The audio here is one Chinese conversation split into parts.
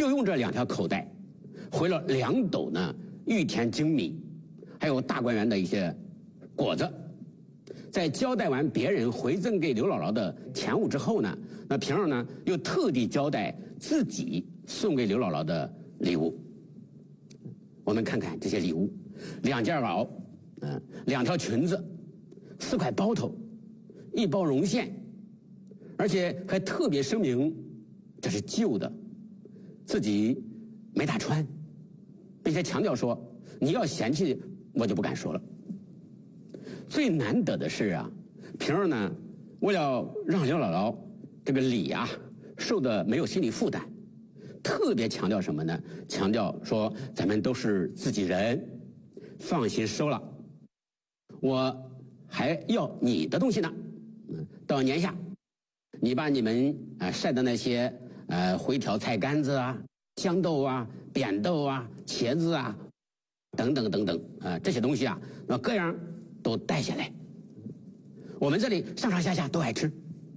就用这2条口袋回了2斗呢玉田精米，还有大观园的一些果子。在交代完别人回赠给刘姥姥的钱物之后呢，那平儿呢又特地交代自己送给刘姥姥的礼物。我们看看这些礼物：2件袄，2条裙子，4块包头，1包绒线，而且还特别声明这是旧的，自己没大穿，并且强调说你要嫌弃我就不敢说了。最难得的是啊，平儿呢为了让刘姥姥这个礼啊受的没有心理负担，特别强调什么呢？强调说咱们都是自己人，放心收了，我还要你的东西呢。到年下，你把你们晒的那些回调菜干子啊、豇豆啊、扁豆啊、茄子啊等等等等这些东西啊，那各样都带下来，我们这里上上下下都爱吃，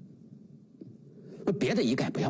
别的一概不要，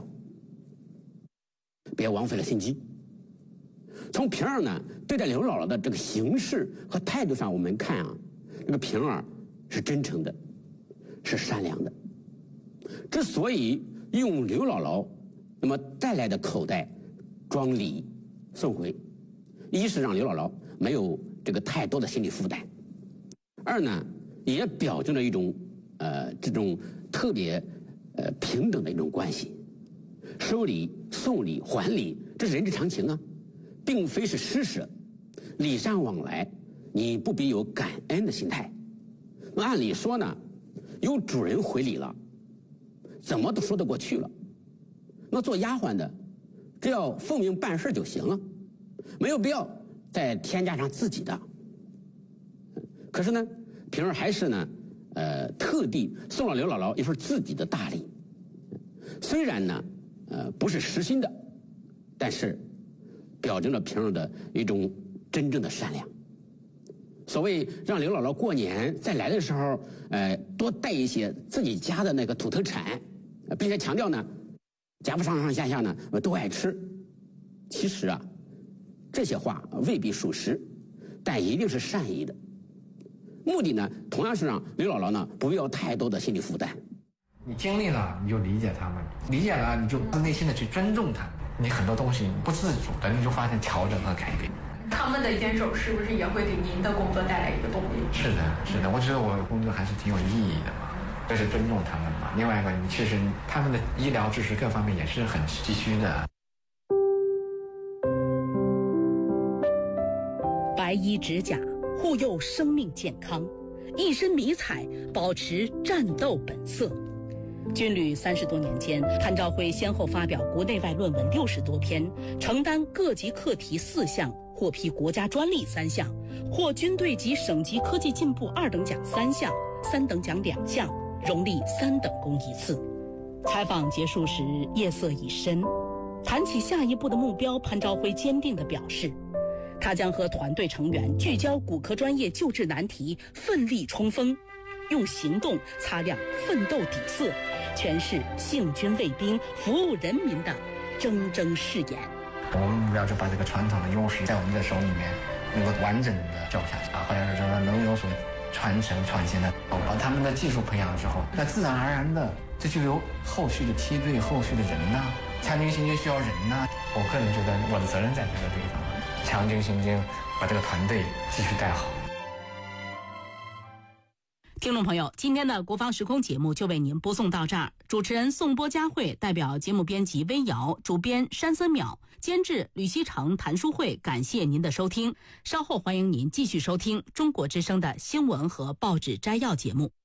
别枉费了心机。从平儿呢对待刘姥姥的这个形式和态度上，我们看啊，这个平儿是真诚的，是善良的。之所以用刘姥姥那么带来的口袋装礼送回，一是让刘姥姥没有这个太多的心理负担，二呢也表证了一种这种特别平等的一种关系。收礼送礼还礼，这是人之常情啊，并非是施舍，礼尚往来，你不必有感恩的心态。那按理说呢，有主人回礼了，怎么都说得过去了。那做丫鬟的，只要奉命办事就行了，没有必要再添加上自己的。可是呢，平儿还是呢，特地送了刘姥姥一份自己的大礼。虽然呢，不是实心的，但是表征了平儿的一种真正的善良。所谓让刘姥姥过年再来的时候，多带一些自己家的那个土特产，并且强调呢，家父上上下下呢都爱吃。其实啊，这些话未必属实，但一定是善意的。目的呢，同样是让刘姥姥呢不要太多的心理负担。 你经历了，你就理解他们；理解了，你就内心的去尊重他们。你很多东西不自主的，你就发现调整和改变。 他们的坚守是不是也会给您的工作带来一个动力？ 是的，是的，我觉得我的工作还是挺有意义的嘛，这是尊重他们嘛。另外一个，你其实他们的医疗知识各方面也是很急需的。 白衣执甲，护佑生命健康，一身迷彩，保持战斗本色。军旅30多年间，韩昭辉先后发表国内外论文60多篇，承担各级课题4项，获批国家专利3项，获军队及省级科技进步2等奖3项，3等奖2项，荣立3等功1次。采访结束时，夜色已深。谈起下一步的目标，潘昭辉坚定地表示，他将和团队成员聚焦骨科专业救治难题，奋力冲锋，用行动擦亮奋斗底色，诠释幸军卫兵服务人民的铮铮誓言。 我们目标就把这个传统的优势在我们的手里面能够完整的教下去，或者是说能有所传承创新的，把他们的技术培养之后，那自然而然的这就有后续的梯队、后续的人呐。强军行军需要人呐，我个人觉得我的责任在这个地方，强军行军把这个团队继续带好。 听众朋友，今天的国防时空节目就为您播送到这儿。主持人宋波佳慧，代表节目编辑微瑶，主编山森淼，监制吕希成、谭淑慧，感谢您的收听。稍后欢迎您继续收听中国之声的新闻和报纸摘要节目。